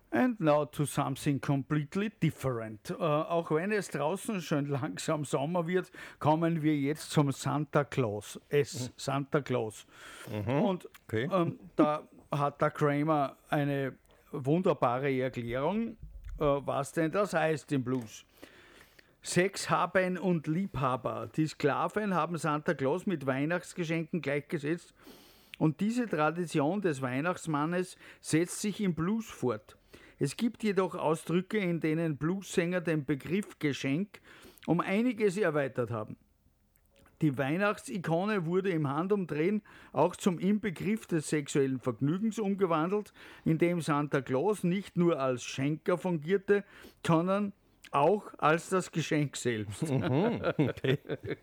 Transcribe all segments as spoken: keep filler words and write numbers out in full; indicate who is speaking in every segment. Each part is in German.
Speaker 1: And now to something completely different. Äh, auch wenn es draußen schon langsam Sommer wird, kommen wir jetzt zum Santa Claus. S, Santa Claus.
Speaker 2: Mhm.
Speaker 1: Und
Speaker 2: Okay.
Speaker 1: ähm, da hat der Kramer eine wunderbare Erklärung, äh, was denn das heißt im Blues. Sexhaben und Liebhaber. Die Sklaven haben Santa Claus mit Weihnachtsgeschenken gleichgesetzt und diese Tradition des Weihnachtsmannes setzt sich im Blues fort. Es gibt jedoch Ausdrücke, in denen Bluessänger den Begriff Geschenk um einiges erweitert haben. Die Weihnachtsikone wurde im Handumdrehen auch zum Inbegriff des sexuellen Vergnügens umgewandelt, indem Santa Claus nicht nur als Schenker fungierte, sondern auch als das Geschenk selbst.
Speaker 2: Mhm. Okay.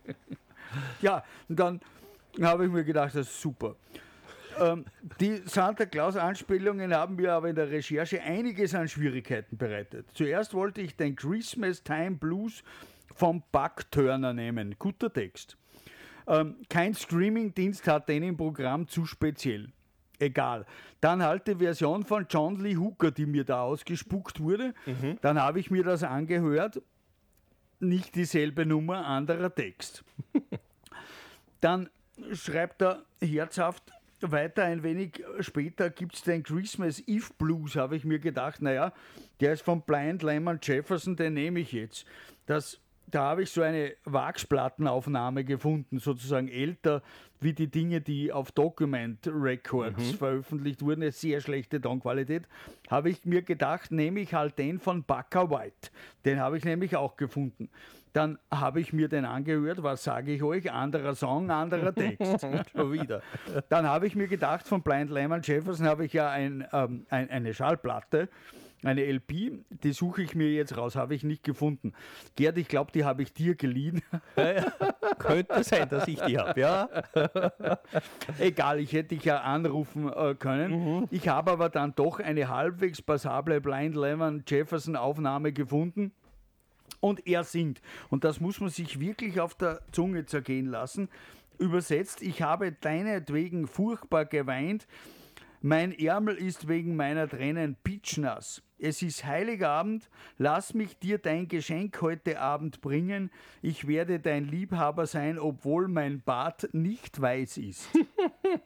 Speaker 1: Ja, und dann habe ich mir gedacht, das ist super. Ähm, die Santa Claus-Anspielungen haben mir aber in der Recherche einiges an Schwierigkeiten bereitet. Zuerst wollte ich den Christmas Time Blues vom Buck Turner nehmen. Guter Text. Ähm, kein Streaming-Dienst hat den im Programm zu speziell. Egal. Dann halt die Version von John Lee Hooker, die mir da ausgespuckt wurde. Mhm. Dann habe ich mir das angehört. Nicht dieselbe Nummer, anderer Text. Dann schreibt er herzhaft weiter, ein wenig später gibt es den Christmas Eve Blues, habe ich mir gedacht, naja, der ist von Blind Lemon Jefferson, den nehme ich jetzt. Das, da habe ich so eine Wachsplattenaufnahme gefunden, sozusagen älter wie die Dinge, die auf Document Records mhm. veröffentlicht wurden, eine sehr schlechte Tonqualität, habe ich mir gedacht, nehme ich halt den von Bukka White. Den habe ich nämlich auch gefunden. Dann habe ich mir den angehört, was sage ich euch, anderer Song, anderer Text. Schon wieder. Dann habe ich mir gedacht, von Blind Lemon Jefferson habe ich ja ein, ähm, ein, eine Schallplatte, eine L P, die suche ich mir jetzt raus, habe ich nicht gefunden. Gerd, ich glaube, die habe ich dir geliehen.
Speaker 2: Ja, ja. Könnte sein, dass ich die habe, ja.
Speaker 1: Egal, ich hätte dich ja anrufen äh, können. Mhm. Ich habe aber dann doch eine halbwegs passable Blind Lemon Jefferson Aufnahme gefunden. Und er singt. Und das muss man sich wirklich auf der Zunge zergehen lassen. Übersetzt, ich habe deinetwegen furchtbar geweint. Mein Ärmel ist wegen meiner Tränen pitschnass. Es ist Heiligabend, lass mich dir dein Geschenk heute Abend bringen. Ich werde dein Liebhaber sein, obwohl mein Bart nicht weiß ist.